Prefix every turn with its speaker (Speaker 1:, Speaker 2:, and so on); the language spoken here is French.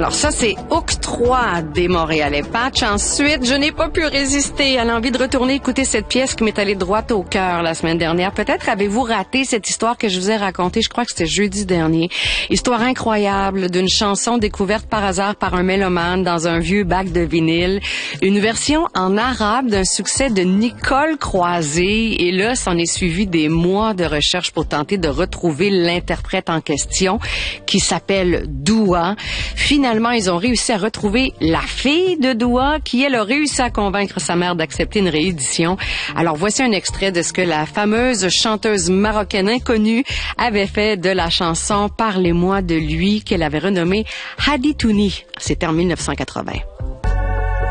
Speaker 1: Alors ça, c'est Octroi des Montréalais Patch. Ensuite, je n'ai pas pu résister à l'envie de retourner écouter cette pièce qui m'est allée droit au cœur la semaine dernière. Peut-être avez-vous raté cette histoire que je vous ai racontée, je crois que c'était jeudi dernier. Histoire incroyable d'une chanson découverte par hasard par un mélomane dans un vieux bac de vinyle. Une version en arabe d'un succès de Nicole Croisé. Et là, s'en est suivi des mois de recherche pour tenter de retrouver l'interprète en question qui s'appelle Doua. Finalement, ils ont réussi à retrouver la fille de Doua qui, elle, a réussi à convaincre sa mère d'accepter une réédition. Alors, voici un extrait de ce que la fameuse chanteuse marocaine inconnue avait fait de la chanson « Parlez-moi de lui » qu'elle avait renommée Haditouni. C'était en 1980.